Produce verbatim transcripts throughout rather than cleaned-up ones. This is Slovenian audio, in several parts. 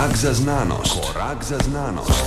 Korak za znanost. Korak za znanost.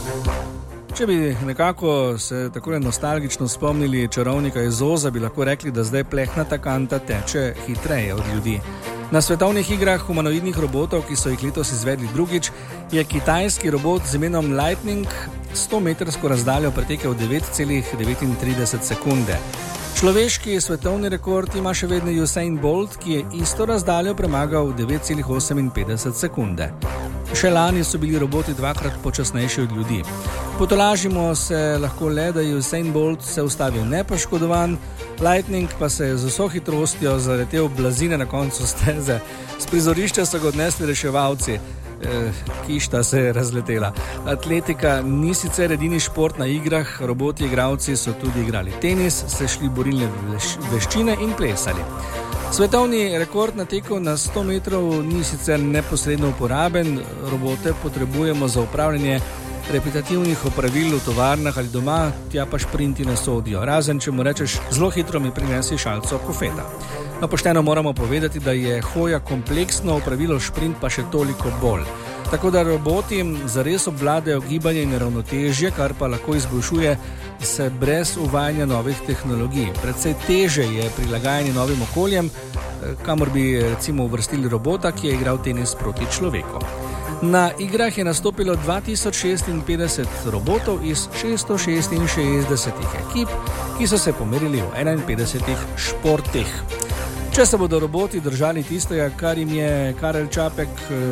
Če bi nekako se tako nostalgično spomnili čarovnika iz Oza, bi lahko rekli, da zdaj plehnata kanta teče hitreje od ljudi. Na svetovnih igrah humanoidnih robotov, ki so jih letos izvedli drugič, je kitajski robot z imenom Lightning sto metrsko razdaljo pretekel devet celih devetintrideset sekunde. Človeški svetovni rekord ima še vedno Usain Bolt, ki je isto razdaljo premagal devet celih oseminpetdeset sekunde. Še lani so bili roboti dvakrat počasnejši od ljudi. Potolažimo se lahko le, da je Usain Bolt se ustavil nepoškodovan, Lightning pa se je z vso hitrostjo zaletel blazine na koncu steze. S prizorišča so ga odnesli reševalci. Eh, kišta se je razletela. Atletika ni sicer edini šport na igrah, roboti igralci so tudi igrali tenis, se šli borilne veščine in plesali. Svetovni rekord na teku na sto metrov ni sicer neposredno uporaben, robote potrebujemo za upravljanje repetitivnih opravil v tovarnah ali doma, tja pa šprinti ne sodijo, razen če mu rečeš, zelo hitro mi prinesi šalco kofeta. No, pošteno moramo povedati, da je hoja kompleksno opravilo, šprint pa še toliko bolj. Tako da roboti zares obvladajo gibanje in ravnotežje, kar pa lahko izboljšuje se brez uvajanja novih tehnologij. Predvsej teže je prilagajanje novim okoljem, kamor bi recimo uvrstili robota, ki je igral tenis proti človeku. Na igrah je nastopilo dva tisoč šestinpetdeset robotov iz šeststo šestinšestdesetih ekip, ki so se pomerili v enainpetdesetih športih. Če se bodo roboti držali tistega, kar jim je Karel Čapek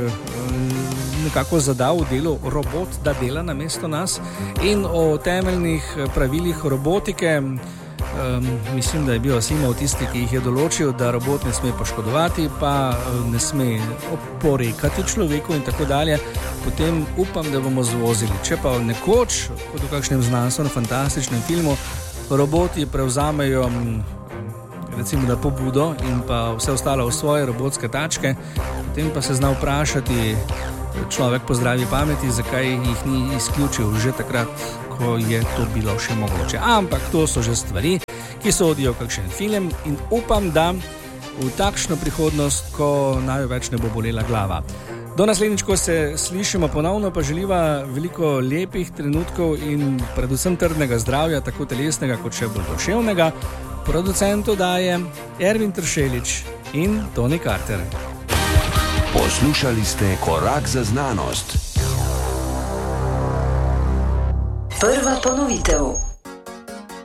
nekako zadal v delu robot, da dela namesto nas, in o temeljnih pravilih robotike, Um, mislim, da je bil Asimov tisti, ki jih je določil, da robot ne sme poškodovati, pa ne sme oporekati človeku in tako dalje, potem upam, da bomo zvozili. Če pa nekoč, kot v kakšnem znanstvenem fantastičnem filmu, roboti prevzamejo recimo da pobudo in pa vse ostalo v svoje robotske tačke, potem pa se zna vprašati človek po zdravi pameti, zakaj jih ni izključil že takrat, ko je to bilo še mogoče. Ampak to so že stvari, ki sodijo v kakšen film in upam, da v takšno prihodnost, ko največ ne bo bolela glava. Do naslednjič, ko se slišimo ponovno, pa želiva veliko lepih trenutkov in predvsem trdnega zdravja, tako telesnega kot še bolj duševnega. Producentu daje Ervin Tršelič in Toni Carter. Poslušali ste Korak za znanost. Prva ponovitev.